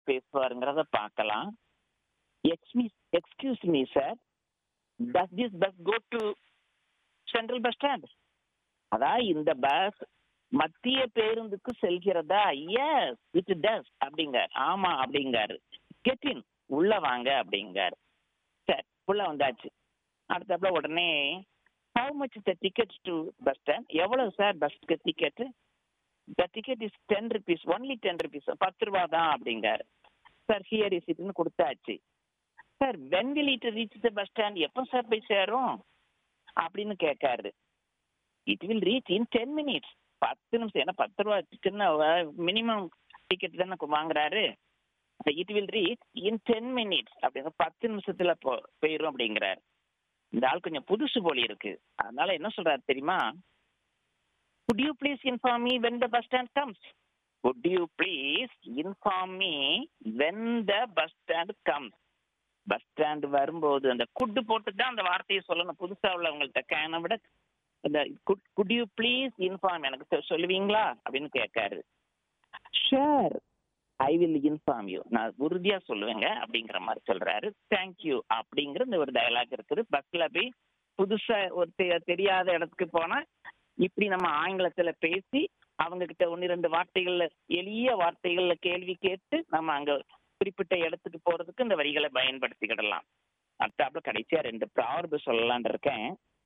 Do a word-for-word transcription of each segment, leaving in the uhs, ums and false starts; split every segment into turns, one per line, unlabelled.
பேசுவாருங்கிறத பார்க்கலாம். எக்ஸ்மீஸ் excuse me sir, does this bus go to central bus stand? அதான் இந்த bus மத்திய பேருந்துக்கு செல்கிறதா? S it does அப்படிங்கார். ஆமா அப்படிங்காரு. கெட் இன், உள்ள வாங்க அப்படிங்காரு. சரி, உள்ள வந்தாச்சு. அடுத்தாப்புல உடனே how much the ticket to bus stand? எவ்வளவு sir பஸ்க்கு ticket? The ticket is ten rupees, only ten rupees, பத்து ரூபா தான் அப்படிங்காரு. சார் ஹியர் இஸ் இட்னு கொடுத்தாச்சு. Sir when will it reach the bus stand? எப்போ சார் போய் சேரும் அப்படின்னு கேட்காரு. It will reach in ten minutes. பத்து நிமிஷம், ஏன்னா பத்து ரூபா சின்ன மினிமம் டிக்கெட் தானே வாங்குறாரு. It will reach in ten minutes அப்படிங்கிற பத்து நிமிஷத்துல போ போயிடும் அப்படிங்கிறாரு. இந்த ஆள் கொஞ்சம் புதுசு போலி இருக்கு. அதனால என்ன சொல்றாரு தெரியுமா? Could you please inform me when the bus stand comes? Could you please inform me when the bus stand comes? Bus stand வரும்போது அந்த குட்டு போட்டு தான் அந்த வார்த்தையை சொல்லணும். புதுசா உள்ளவங்கள்ட்ட கேனை விட அந்த குட் யூ ப்ளீஸ் இன்ஃபார்ம், எனக்கு சொல்லுவீங்களா அப்படின்னு கேட்காரு. Sure I will inform you, நான் உறுதியா சொல்லுவேங்க அப்படிங்கிற மாதிரி சொல்றாரு. தேங்க்யூ அப்படிங்கிற இந்த ஒரு டயலாக் இருக்குது. பஸ்ல போய் புதுசா ஒரு தெரியாத இடத்துக்கு போனா இப்படி நம்ம ஆங்கிலத்துல பேசி அவங்க கிட்ட ஒன்னு ரெண்டு வார்த்தைகள்ல, எளிய வார்த்தைகள்ல கேள்வி கேட்டு நம்ம அங்க குறிப்பிட்ட இடத்துக்கு போறதுக்கு இந்த வரிகளை பயன்படுத்திக்கிடலாம். அடுத்தாப்புல கடைசியா ரெண்டு ப்ராவர்பு சொல்லலான் இருக்கேன்.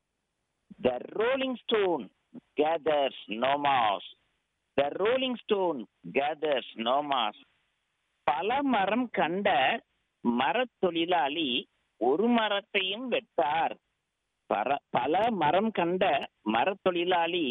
The rolling stone gathers no moss. The rolling stone gathers no moss. பல மரம் கண்ட மரத்தொழிலாளி ஒரு மரத்தையும் வெட்டார். பல மரம் கண்ட மரத்தொழிலாளி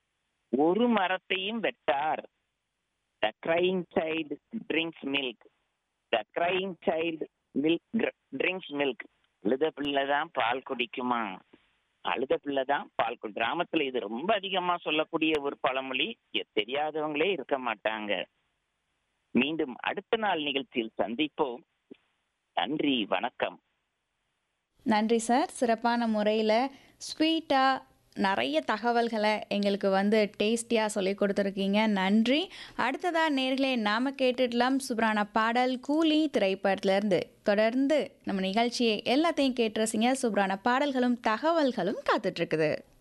ஒரு மரத்தையும் வெட்டார். The crying child drinks milk. The crying child milk drinks milk. அழுத பிள்ளைதான் பால் குடிக்குமா? அழுத பிள்ளைதான் பால் குடி. கிராமத்துல இது ரொம்ப அதிகமா சொல்லக்கூடிய ஒரு பழமொழி. தெரியாதவங்களே இருக்க மாட்டாங்க. மீண்டும் அடுத்த நாள் நிகழ்ச்சியில் சந்திப்போம். நன்றி, வணக்கம்.
நன்றி சார். சிறப்பான முறையில் ஸ்வீட்டாக நிறைய தகவல்களை எங்களுக்கு வந்து டேஸ்டியாக சொல்லி கொடுத்துருக்கீங்க. நன்றி. அடுத்ததாக நேர்களே நாம் கேட்டுடலாம் சூப்பரான பாடல் கூலி திரைப்படத்திலேருந்து. தொடர்ந்து நம்ம நிகழ்ச்சியை எல்லாத்தையும் கேட்டு ரசிங்க. சூப்பரான பாடல்களும் தகவல்களும் காத்துட்ருக்குது.